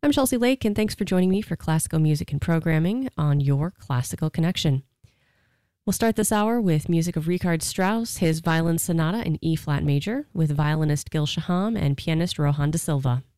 I'm Chelsea Lake, and thanks for joining me for classical music and programming on your Classical Connection. We'll start this hour with music of Richard Strauss, his violin sonata in E-flat major, with violinist Gil Shaham and pianist Rohan da Silva.